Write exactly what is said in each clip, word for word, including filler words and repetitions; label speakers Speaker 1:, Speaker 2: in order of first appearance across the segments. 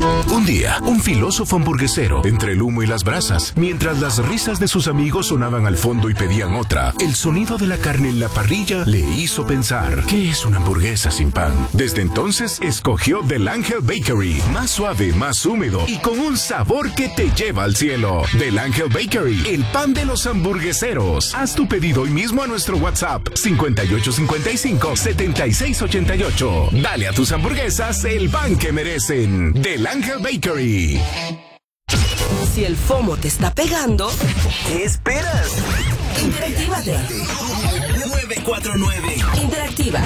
Speaker 1: Un día, un filósofo hamburguesero, entre el humo y las brasas, mientras las risas de sus amigos sonaban al fondo y pedían otra, el sonido de la carne en la parrilla le hizo pensar, ¿qué es una hamburguesa sin pan? Desde entonces, escogió Del Ángel Bakery, más suave, más húmedo y con un sabor que te lleva al cielo. Del Ángel Bakery, el pan de los hamburgueseros. Haz tu pedido hoy mismo a nuestro WhatsApp cincuenta y ocho cincuenta y cinco, setenta y seis ochenta y ocho. Dale a tus hamburguesas el pan que merecen. Del Ángel Bakery.
Speaker 2: Si el FOMO te está pegando,
Speaker 3: ¿qué esperas?
Speaker 2: Interactívate.
Speaker 3: nueve cuatro nueve.
Speaker 2: Interactiva.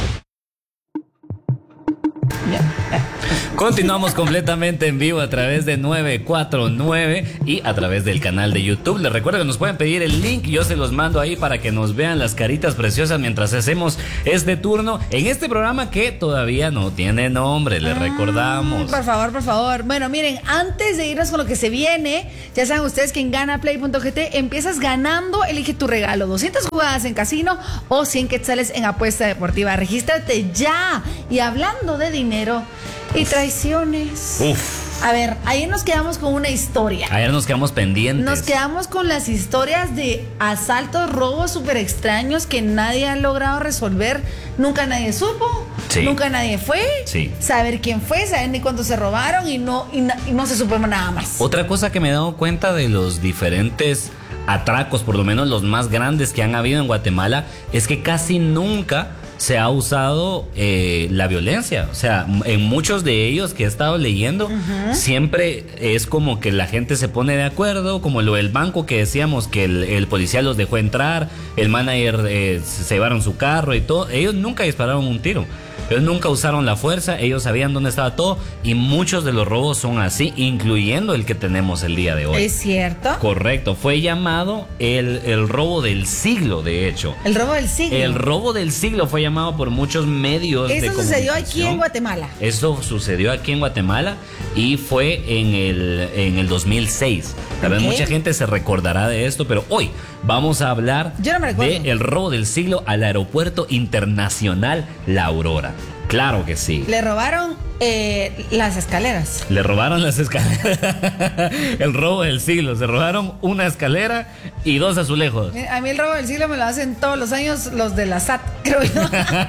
Speaker 4: Continuamos completamente en vivo a través de nueve cuatro nueve y a través del canal de YouTube. Les recuerdo que nos pueden pedir el link, yo se los mando ahí para que nos vean las caritas preciosas mientras hacemos este turno en este programa que todavía no tiene nombre, les recordamos.
Speaker 5: Por favor, por favor. Bueno, miren, antes de irnos con lo que se viene, ya saben ustedes que en ganaplay punto gt empiezas ganando, elige tu regalo, doscientas jugadas en casino o cien quetzales en apuesta deportiva. Regístrate ya. Y hablando de dinero y traiciones.
Speaker 4: Uf.
Speaker 5: A ver, ayer nos quedamos con una historia.
Speaker 4: Ayer nos quedamos pendientes.
Speaker 5: Nos quedamos con las historias de asaltos, robos súper extraños que nadie ha logrado resolver. Nunca nadie supo.
Speaker 4: Sí.
Speaker 5: Nunca nadie fue.
Speaker 4: Sí.
Speaker 5: Saber quién fue, saber ni cuánto se robaron y no, y, na, y no se supo nada más.
Speaker 4: Otra cosa que me he dado cuenta de los diferentes atracos, por lo menos los más grandes que han habido en Guatemala, es que casi nunca se ha usado eh, la violencia. O sea, en muchos de ellos que he estado leyendo, uh-huh. siempre es como que la gente se pone de acuerdo, como lo del banco que decíamos que el, el policía los dejó entrar, el manager eh, se llevaron su carro y todo. Ellos nunca dispararon un tiro. Ellos nunca usaron la fuerza, ellos sabían dónde estaba todo y muchos de los robos son así, incluyendo el que tenemos el día de hoy.
Speaker 5: ¿Es cierto?
Speaker 4: Correcto, fue llamado el, el robo del siglo, de hecho.
Speaker 5: ¿El robo del siglo?
Speaker 4: El robo del siglo fue llamado por muchos medios de comunicación.
Speaker 5: Eso sucedió aquí en Guatemala.
Speaker 4: Eso sucedió aquí en Guatemala y fue en el, en el dos mil seis. Tal vez okay. mucha gente se recordará de esto, pero hoy vamos a hablar
Speaker 5: Yo no me recuerdo.
Speaker 4: del robo del siglo al aeropuerto internacional La Aurora. Claro que sí.
Speaker 5: Le robaron eh, las escaleras.
Speaker 4: Le robaron las escaleras. El robo del siglo. Se robaron una escalera y dos azulejos.
Speaker 5: A mí el robo del siglo me lo hacen todos los años los de la S A T, creo yo.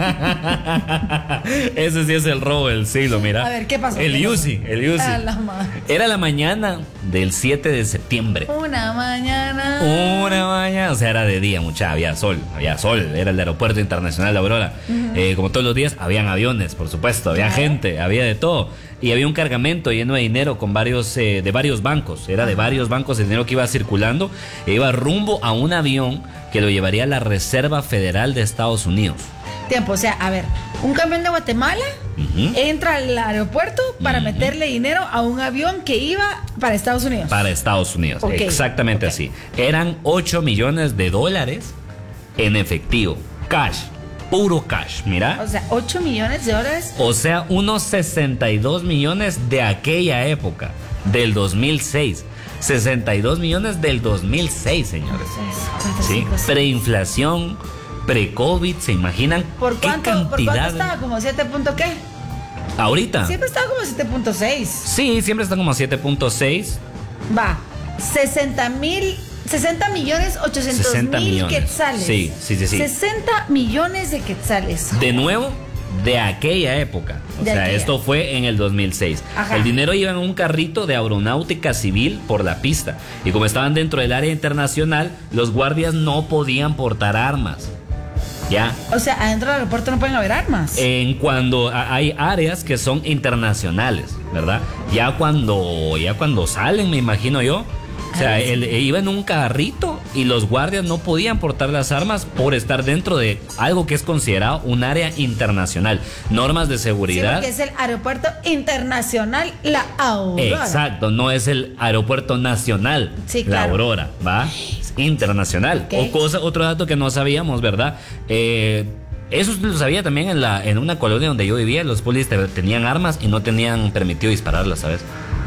Speaker 4: Ese sí es el robo del siglo, mira.
Speaker 5: A ver, ¿qué pasó?
Speaker 4: El
Speaker 5: ¿Qué
Speaker 4: U C I,
Speaker 5: pasó?
Speaker 4: el U C I.
Speaker 5: A la madre.
Speaker 4: Era la mañana del siete de septiembre.
Speaker 5: Una mañana.
Speaker 4: Una mañana. O sea, era de día, mucha. Había sol, había sol. Era el aeropuerto internacional de Aurora. Uh-huh. Eh, como todos los días, habían aviones, por supuesto. Había claro. gente, había de todo. Y había un cargamento lleno de dinero con varios, eh, de varios bancos. Era de varios bancos el dinero que iba circulando. E iba rumbo a un avión que lo llevaría a la Reserva Federal de Estados Unidos.
Speaker 5: Tiempo, o sea, a ver, un camión de Guatemala uh-huh. entra al aeropuerto para uh-huh. meterle dinero a un avión que iba para Estados Unidos.
Speaker 4: Para Estados Unidos, okay. exactamente okay. así. Eran ocho millones de dólares en efectivo, cash. Puro cash, mira.
Speaker 5: O sea, ocho millones de dólares.
Speaker 4: O sea, unos sesenta y dos millones de aquella época, del dos mil seis. sesenta y dos millones del dos mil seis, señores. Sí, preinflación, pre-COVID, ¿se imaginan?
Speaker 5: ¿Por
Speaker 4: qué
Speaker 5: cuánto,
Speaker 4: cantidad?
Speaker 5: ¿Por cuánto estaba? ¿Como siete punto qué?
Speaker 4: ¿Ahorita?
Speaker 5: Siempre estaba como siete punto seis.
Speaker 4: Sí, siempre está como siete punto seis.
Speaker 5: Va, sesenta mil... sesenta millones ochocientos mil quetzales.
Speaker 4: Sí, sí, sí, sí.
Speaker 5: sesenta millones de quetzales.
Speaker 4: De nuevo, de aquella época. O de sea, aquella. Esto fue en el dos mil seis. Ajá. El dinero iba en un carrito de aeronáutica civil por la pista. Y como estaban dentro del área internacional, los guardias no podían portar armas. ¿Ya?
Speaker 5: O sea, adentro del aeropuerto no pueden haber armas.
Speaker 4: En cuando hay áreas que son internacionales, ¿verdad? Ya cuando, ya cuando salen, me imagino yo. O sea, él iba en un carrito y los guardias no podían portar las armas por estar dentro de algo que es considerado un área internacional. Normas de seguridad.
Speaker 5: Sí, porque es el aeropuerto internacional La Aurora.
Speaker 4: Exacto, no es el aeropuerto nacional sí, claro. La Aurora, ¿va? Es internacional. Okay. O cosa, otro dato que no sabíamos, ¿verdad? Eh... Eso lo sabía también en, la, en una colonia donde yo vivía. Los policías tenían armas y no tenían permitido dispararlas, ¿sabes?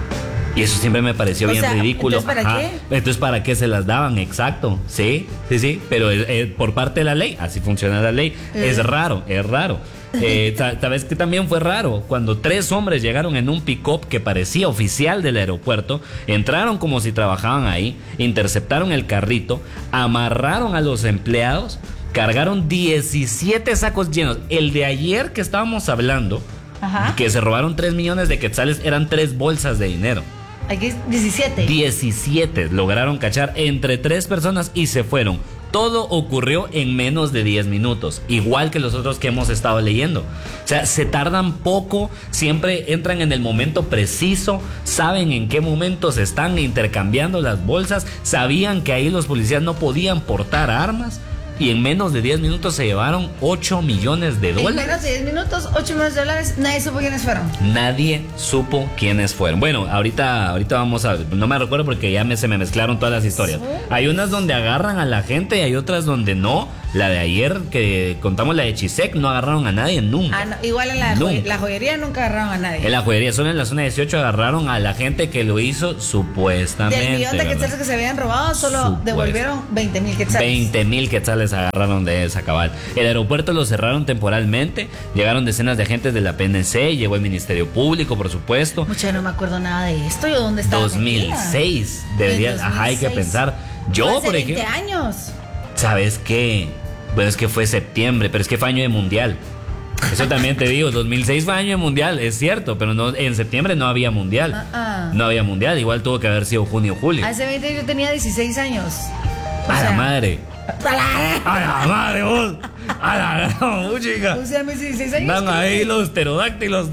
Speaker 4: Y eso siempre me pareció o bien sea, ridículo.
Speaker 5: ¿Entonces para
Speaker 4: Ajá.
Speaker 5: qué?
Speaker 4: Entonces, ¿para qué se las daban? Exacto. Sí, sí, sí. Pero eh, por parte de la ley, así funciona la ley. Eh. Es raro, es raro. Eh, ¿Sabes que también fue raro? Cuando tres hombres llegaron en un pick-up que parecía oficial del aeropuerto, entraron como si trabajaban ahí, interceptaron el carrito, amarraron a los empleados, cargaron diecisiete sacos llenos. El de ayer que estábamos hablando, ajá, que se robaron tres millones de quetzales, eran tres bolsas de dinero.
Speaker 5: Aquí es diecisiete.
Speaker 4: diecisiete lograron cachar entre tres personas y se fueron. Todo ocurrió en menos de diez minutos, igual que los otros que hemos estado leyendo. O sea, se tardan poco, siempre entran en el momento preciso, saben en qué momento se están intercambiando las bolsas, sabían que ahí los policías no podían portar armas. Y en menos de diez minutos se llevaron ocho millones de dólares.
Speaker 5: En menos de diez minutos, ocho millones de dólares, nadie supo quiénes fueron.
Speaker 4: Nadie supo quiénes fueron. Bueno, ahorita, ahorita vamos a... No me recuerdo porque ya me, se me mezclaron todas las historias. ¿Sí? Hay unas donde agarran a la gente y hay otras donde no. La de ayer, que contamos la de Chisec, no agarraron a nadie nunca.
Speaker 5: Ah, no, igual en la, joy la joyería nunca agarraron a nadie.
Speaker 4: En la joyería, solo en la zona dieciocho agarraron a la gente que lo hizo supuestamente.
Speaker 5: Del millón de quetzales que se habían robado, solo Supuesto. devolvieron veinte mil quetzales.
Speaker 4: veinte mil quetzales agarraron de esa cabal. El aeropuerto lo cerraron temporalmente. Llegaron decenas de agentes de la P N C, llegó el Ministerio Público, por supuesto.
Speaker 5: Mucha, no me acuerdo nada de esto. ¿Yo dónde estaba?
Speaker 4: dos mil seis. Debería, ajá, hay que pensar. Yo,
Speaker 5: hace
Speaker 4: por ejemplo.
Speaker 5: veinte años.
Speaker 4: ¿Sabes qué? Bueno, es que fue septiembre, pero es que fue año de mundial. Eso también te digo, dos mil seis fue año de mundial, es cierto, pero no, en septiembre no había mundial. Uh -uh. No había mundial, igual tuvo que haber sido junio o julio.
Speaker 5: Hace veinte yo tenía dieciséis años.
Speaker 4: O a sea, la madre. A la madre, vos. A la no, chica.
Speaker 5: O sea, mis dieciséis años.
Speaker 4: Van ahí los pterodáctilos.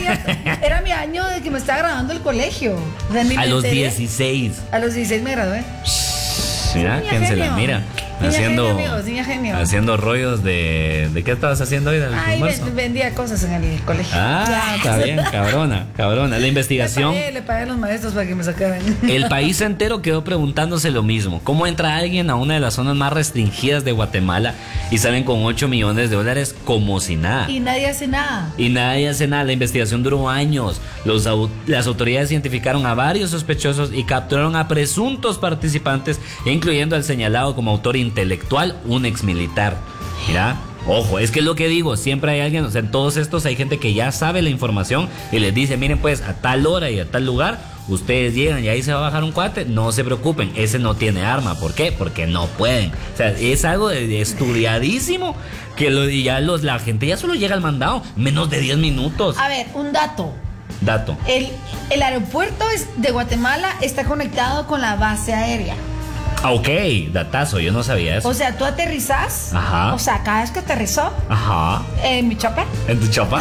Speaker 5: Era mi año de que me estaba graduando el colegio. O sea,
Speaker 4: a los dieciséis.
Speaker 5: A los dieciséis me gradué.
Speaker 4: Mira, ¿quién se la mira?
Speaker 5: Niña
Speaker 4: haciendo,
Speaker 5: genio, amigos, niña genio.
Speaker 4: haciendo rollos de... ¿De qué estabas haciendo hoy?
Speaker 5: Ay, vendía cosas en el colegio.
Speaker 4: Ah, está bien, cabrona, cabrona. La investigación...
Speaker 5: Le pagué, le pagué a los maestros para que me sacaran.
Speaker 4: El país entero quedó preguntándose lo mismo. ¿Cómo entra alguien a una de las zonas más restringidas de Guatemala y salen con ocho millones de dólares como si nada?
Speaker 5: Y nadie hace nada.
Speaker 4: Y nadie hace nada. La investigación duró años. Los, las autoridades identificaron a varios sospechosos y capturaron a presuntos participantes, incluyendo al señalado como autor intelectual, un exmilitar. Mira, ojo, es que es lo que digo, siempre hay alguien, o sea, en todos estos hay gente que ya sabe la información y les dice, miren pues, a tal hora y a tal lugar, ustedes llegan y ahí se va a bajar un cuate, no se preocupen, ese no tiene arma. ¿Por qué? Porque no pueden. O sea, es algo de, de estudiadísimo que lo, y ya los, la gente ya solo llega al mandado, menos de diez minutos.
Speaker 5: A ver, un dato.
Speaker 4: Dato.
Speaker 5: El, el aeropuerto de Guatemala está conectado con la base aérea.
Speaker 4: Ah, ok, datazo, yo no sabía eso.
Speaker 5: O sea, tú aterrizás.
Speaker 4: Ajá.
Speaker 5: O sea, cada vez que aterrizó.
Speaker 4: Ajá.
Speaker 5: En mi chapa.
Speaker 4: ¿En tu chapa?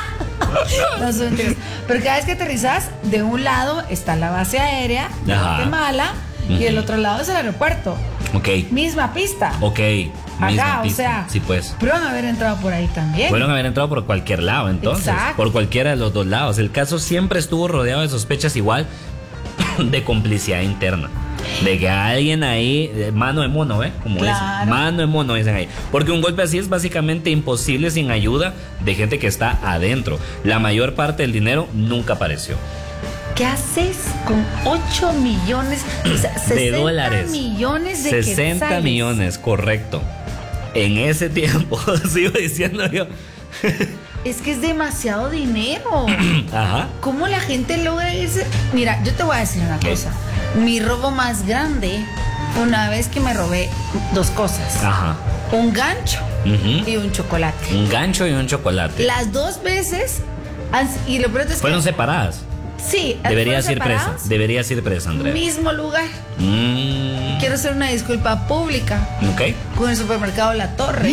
Speaker 5: No son mentiras. Pero cada vez que aterrizás, de un lado está la base aérea de Ajá. Guatemala uh-huh. y del otro lado es el aeropuerto.
Speaker 4: Ok.
Speaker 5: Misma pista.
Speaker 4: Ok.
Speaker 5: Acá,
Speaker 4: pista.
Speaker 5: o sea.
Speaker 4: Sí, pues.
Speaker 5: Pudieron haber entrado por ahí también.
Speaker 4: Pudieron haber entrado por cualquier lado, entonces.
Speaker 5: Exacto.
Speaker 4: Por cualquiera de los dos lados. El caso siempre estuvo rodeado de sospechas igual de complicidad interna. De que alguien ahí, mano de mono, ¿eh? Como
Speaker 5: claro.
Speaker 4: es, mano de mono dicen ahí. Porque un golpe así es básicamente imposible sin ayuda de gente que está adentro. La mayor parte del dinero nunca apareció.
Speaker 5: ¿Qué haces con ocho millones o sea,
Speaker 4: de dólares?
Speaker 5: Millones de
Speaker 4: sesenta
Speaker 5: quetzales.
Speaker 4: Millones, correcto. En ese tiempo, sigo diciendo yo.
Speaker 5: Es que es demasiado dinero.
Speaker 4: Ajá.
Speaker 5: ¿Cómo la gente logra irse? Mira, yo te voy a decir una cosa. Mi robo más grande fue una vez que me robé dos cosas.
Speaker 4: Ajá.
Speaker 5: Un gancho
Speaker 4: uh-huh.
Speaker 5: y un chocolate.
Speaker 4: Un gancho y un chocolate.
Speaker 5: Las dos veces, y lo peor es que
Speaker 4: fueron separadas.
Speaker 5: Sí,
Speaker 4: deberías ir presa. Deberías ir presa, Andrea.
Speaker 5: Mismo lugar.
Speaker 4: Mm.
Speaker 5: Quiero hacer una disculpa pública.
Speaker 4: Ok.
Speaker 5: Con el supermercado La Torre.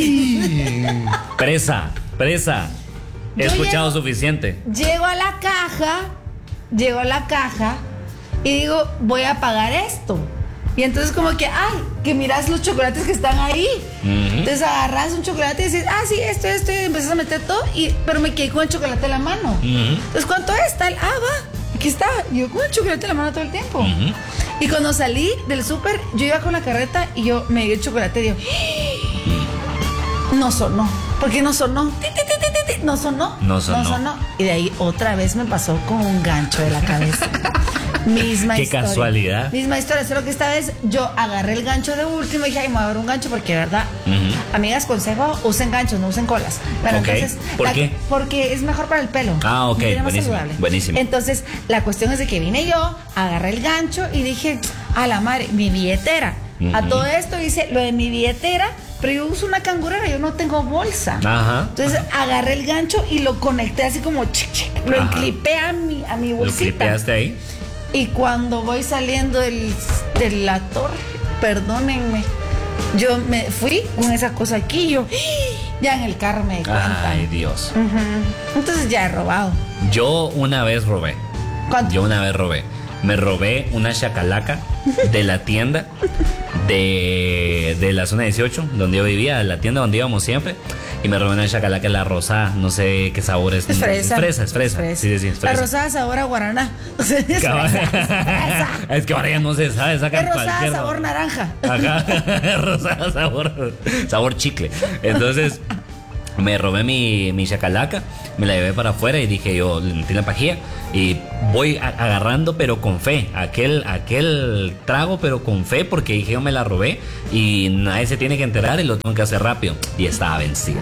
Speaker 4: Presa, presa. He
Speaker 5: Yo
Speaker 4: escuchado
Speaker 5: llego,
Speaker 4: suficiente.
Speaker 5: Llego a la caja, llego a la caja y digo, voy a pagar esto. Y entonces como que, ay, que miras los chocolates que están ahí. Uh-huh. Entonces agarras un chocolate y dices, ah, sí, esto, esto, y empiezas a meter todo, y, pero me quedé con el chocolate en la mano. Uh-huh. Entonces, ¿cuánto es? Tal, ah, va, aquí está. Y yo con el chocolate en la mano todo el tiempo. Uh-huh. Y cuando salí del súper, yo iba con la carreta y yo me di el chocolate y digo, no sonó. ¿Por qué no sonó? Ti, ti, ti, ti, ti. No sonó.
Speaker 4: No sonó.
Speaker 5: No sonó. Y de ahí otra vez me pasó con un gancho de la cabeza. Misma
Speaker 4: Qué
Speaker 5: historia.
Speaker 4: casualidad.
Speaker 5: Misma historia, solo que esta vez yo agarré el gancho de último y dije, ay, me voy a dar un gancho porque, ¿verdad?
Speaker 4: Ujú.
Speaker 5: Amigas, consejo, usen ganchos, no usen colas. Bueno,
Speaker 4: Ok.
Speaker 5: entonces,
Speaker 4: ¿Por
Speaker 5: la-
Speaker 4: qué?
Speaker 5: Porque es mejor para el pelo.
Speaker 4: Ah, ok,
Speaker 5: Tiene más
Speaker 4: buenísimo,
Speaker 5: saludable.
Speaker 4: buenísimo.
Speaker 5: Entonces, la cuestión es de que vine yo, agarré el gancho y dije, a la madre, mi billetera. A
Speaker 4: Ujú.
Speaker 5: todo esto hice lo de mi billetera, pero yo uso una cangurera, yo no tengo bolsa.
Speaker 4: Ajá.
Speaker 5: Entonces agarré el gancho y lo conecté así como chic, chic, lo
Speaker 4: Ajá.
Speaker 5: enclipé a mi, a mi
Speaker 4: ¿Lo
Speaker 5: bolsita.
Speaker 4: clipeaste ahí?
Speaker 5: Y cuando voy saliendo del, de la torre, perdónenme, yo me fui con esa cosa aquí, yo ya en el carro me di cuenta.
Speaker 4: Ay, Dios.
Speaker 5: Ujú. Entonces ya he robado.
Speaker 4: Yo una vez robé.
Speaker 5: ¿Cuánto?
Speaker 4: Yo una vez robé. Me robé una chacalaca de la tienda de, de la zona dieciocho, donde yo vivía, de la tienda donde íbamos siempre. Y me robé una chacalaca, la rosada, no sé qué sabor es.
Speaker 5: Es fresa.
Speaker 4: Es fresa, es fresa. Sí, sí, sí, es
Speaker 5: La
Speaker 4: fresa.
Speaker 5: rosada sabor a guaraná. O sea, es
Speaker 4: Cabal.
Speaker 5: fresa, es fresa.
Speaker 4: Es que ahora ya no se sabe, sacan
Speaker 5: Es rosada
Speaker 4: cualquier
Speaker 5: sabor naranja.
Speaker 4: Ajá, rosada sabor, sabor chicle. Entonces me robé mi, mi chacalaca, me la llevé para afuera y dije yo, le metí la pajilla y voy a- agarrando pero con fe, aquel, aquel trago pero con fe porque dije yo me la robé y nadie se tiene que enterar y lo tengo que hacer rápido. Y estaba vencida.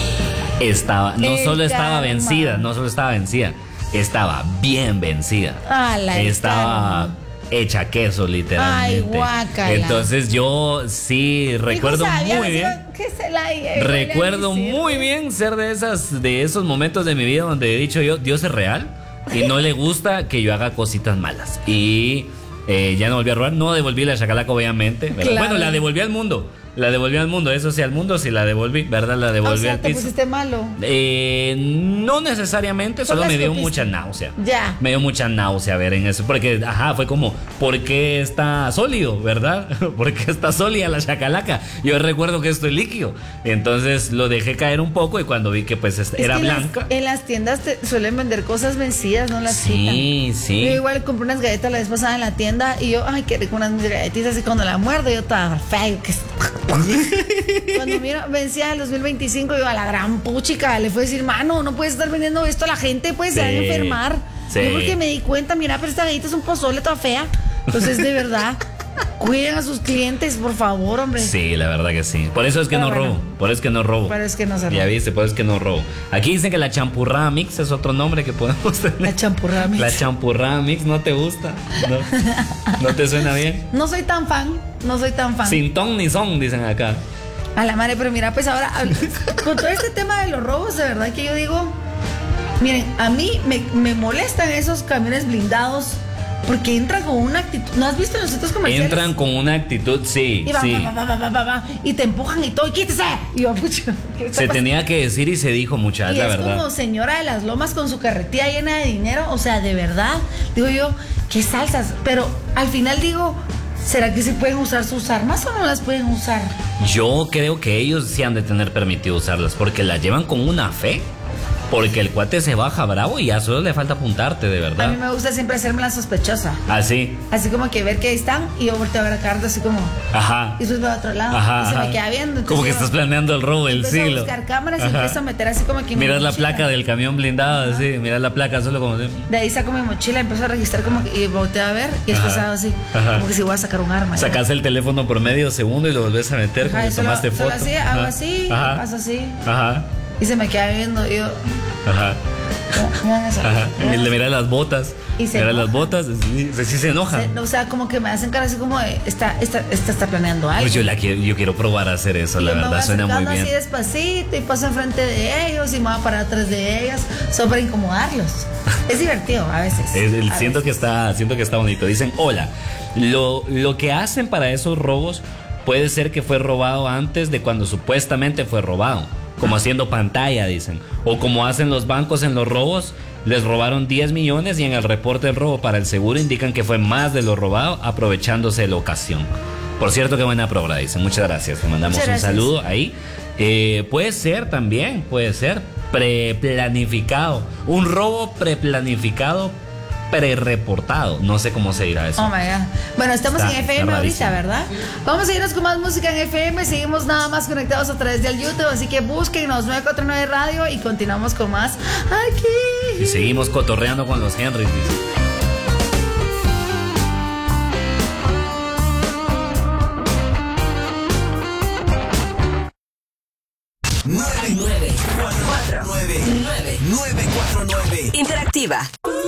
Speaker 4: Estaba, no
Speaker 5: El
Speaker 4: solo estaba
Speaker 5: karma.
Speaker 4: vencida, no solo estaba vencida, estaba bien vencida.
Speaker 5: Ala, el
Speaker 4: Estaba
Speaker 5: karma.
Speaker 4: hecha queso, literalmente.
Speaker 5: Ay, guácala.
Speaker 4: Entonces yo sí recuerdo
Speaker 5: Hijo, ¿sabías?
Speaker 4: muy bien.
Speaker 5: Que se la lleve,
Speaker 4: Recuerdo
Speaker 5: le
Speaker 4: muy bien ser de esas, de esos momentos de mi vida donde he dicho yo, Dios es real y no le gusta que yo haga cositas malas. Y eh, ya no volví a robar, no devolví la chacalaca obviamente, ¿verdad?
Speaker 5: Claro.
Speaker 4: Bueno, la devolví al mundo. La devolví al mundo, eso sí, al mundo sí la devolví, ¿verdad? La
Speaker 5: O
Speaker 4: devolví
Speaker 5: sea,
Speaker 4: al
Speaker 5: te
Speaker 4: piso.
Speaker 5: pusiste malo.
Speaker 4: Eh, no necesariamente, solo
Speaker 5: Solo
Speaker 4: me dio
Speaker 5: escupiste.
Speaker 4: mucha náusea.
Speaker 5: Ya.
Speaker 4: Me dio mucha náusea ver en eso. Porque, ajá, fue como, ¿por qué está sólido, verdad? ¿Por qué está sólida la chacalaca? Yo recuerdo que esto es líquido. Entonces lo dejé caer un poco y cuando vi que pues
Speaker 5: Es
Speaker 4: era
Speaker 5: que en las-
Speaker 4: blanca.
Speaker 5: En las tiendas te suelen vender cosas vencidas, no las quitan.
Speaker 4: Sí, sí.
Speaker 5: Yo igual compré unas galletas la vez pasada en la tienda y yo, ay, qué rico, unas galletitas y cuando la muerdo yo estaba feo. Que... Cuando miro, vencía el dos mil veinticinco, yo a la gran puchica le fue a decir, mano, no puedes estar vendiendo esto a la gente, pues se van a
Speaker 4: Sí,
Speaker 5: enfermar.
Speaker 4: sí.
Speaker 5: Yo porque me di cuenta, mira, pero esta galleta es un pozole toda fea. Entonces, de verdad, cuiden a sus clientes, por favor, hombre.
Speaker 4: Sí, la verdad que sí. Por eso es que
Speaker 5: Pero
Speaker 4: no
Speaker 5: bueno.
Speaker 4: robo. Por eso es que no robo.
Speaker 5: Pero es que no se
Speaker 4: Ya
Speaker 5: roba.
Speaker 4: viste, por eso es que no robo. Aquí dicen que la champurrada mix es otro nombre que podemos tener.
Speaker 5: La champurrada mix.
Speaker 4: La champurrada mix no te gusta. No, ¿No te suena bien.
Speaker 5: No soy tan fan, no soy tan fan.
Speaker 4: Sin ton ni son, dicen acá.
Speaker 5: A la madre, pero mira, pues ahora, habl- con todo este tema de los robos, de verdad que yo digo, miren, a mí me, me molestan esos camiones blindados porque entran con una actitud. ¿No has visto en los centros comerciales?
Speaker 4: Entran con una actitud, sí,
Speaker 5: y, va,
Speaker 4: sí.
Speaker 5: va, va, va, va, va, va, y te empujan y todo, y quítese. Y yo, pucha, ¿qué está
Speaker 4: Se
Speaker 5: pasando?
Speaker 4: tenía que decir y se dijo, muchachos,
Speaker 5: Y
Speaker 4: la
Speaker 5: es
Speaker 4: verdad.
Speaker 5: como señora de las lomas con su carretilla llena de dinero. O sea, de verdad, digo yo, qué salsas. Pero al final digo, ¿será que se pueden usar sus armas o no las pueden usar?
Speaker 4: Yo creo que ellos sí han de tener permitido usarlas porque las llevan con una fe. Porque el cuate se baja bravo y ya solo le falta apuntarte, de
Speaker 5: A mí
Speaker 4: verdad.
Speaker 5: me gusta siempre hacerme la sospechosa.
Speaker 4: Así.
Speaker 5: Así como que ver que ahí están y yo volteo a ver a Carlos así como.
Speaker 4: Ajá.
Speaker 5: Y después veo a otro lado
Speaker 4: Ajá.
Speaker 5: y se
Speaker 4: ajá.
Speaker 5: me queda viendo.
Speaker 4: Como que
Speaker 5: entonces
Speaker 4: estás
Speaker 5: yo
Speaker 4: planeando el robo del
Speaker 5: empiezo
Speaker 4: siglo.
Speaker 5: a buscar cámaras y
Speaker 4: Ajá.
Speaker 5: empiezo a meter así como que mi
Speaker 4: Miras la
Speaker 5: mochila.
Speaker 4: placa del camión blindado, así. Miras la placa solo como. de-
Speaker 5: De ahí saco mi mochila, empiezo a registrar como que y volteo a ver y después
Speaker 4: Ajá.
Speaker 5: hago así.
Speaker 4: Ajá.
Speaker 5: Como que si voy a sacar un arma.
Speaker 4: Sacas el teléfono por medio segundo y lo volvés a meter.
Speaker 5: Ajá,
Speaker 4: Como
Speaker 5: y
Speaker 4: que
Speaker 5: solo,
Speaker 4: tomaste
Speaker 5: solo
Speaker 4: foto.
Speaker 5: así, hago
Speaker 4: Ajá.
Speaker 5: así,
Speaker 4: Ajá.
Speaker 5: paso así
Speaker 4: Ajá.
Speaker 5: y se me queda viendo y yo.
Speaker 4: Ajá.
Speaker 5: "Vean eso".
Speaker 4: Ajá. Y
Speaker 5: Vean
Speaker 4: le
Speaker 5: eso.
Speaker 4: miras las botas.
Speaker 5: Y se
Speaker 4: Miras las
Speaker 5: enoja.
Speaker 4: botas. Sí, sí se enoja.
Speaker 5: Se- O sea, como que me hacen cara así como de, esta, esta, esta está planeando algo.
Speaker 4: Pues yo, la quiero, yo quiero probar a hacer eso,
Speaker 5: Y
Speaker 4: la
Speaker 5: yo me
Speaker 4: verdad,
Speaker 5: voy
Speaker 4: suena muy
Speaker 5: acercando
Speaker 4: bien.
Speaker 5: así despacito y paso enfrente de ellos y me voy a parar atrás de ellos, solo para incomodarlos. Es divertido a veces.
Speaker 4: Es- el-
Speaker 5: a
Speaker 4: siento,
Speaker 5: veces.
Speaker 4: que está, siento que está bonito. Dicen, hola, lo, lo que hacen para esos robos puede ser que fue robado antes de cuando supuestamente fue robado. Como haciendo pantalla, dicen. O como hacen los bancos en los robos, les robaron diez millones y en el reporte del robo para el seguro indican que fue más de lo robado, aprovechándose de la ocasión. Por cierto, qué buena prueba, dicen. Muchas gracias. Te mandamos
Speaker 5: Muchas
Speaker 4: un
Speaker 5: gracias.
Speaker 4: saludo ahí. Eh, puede ser también, puede ser preplanificado. Un robo preplanificado, prereportado. No sé cómo se dirá eso.
Speaker 5: Oh my God. Bueno, estamos
Speaker 4: Está-
Speaker 5: en F M
Speaker 4: está
Speaker 5: ahorita,
Speaker 4: rarísimo.
Speaker 5: ¿verdad? Vamos a irnos con más música en F M. Seguimos nada más conectados a través del YouTube. Así que búsquenos nueve cuatro nueve Radio y continuamos con más aquí.
Speaker 4: Y seguimos cotorreando con los Henrys, dice.
Speaker 2: Deportiva.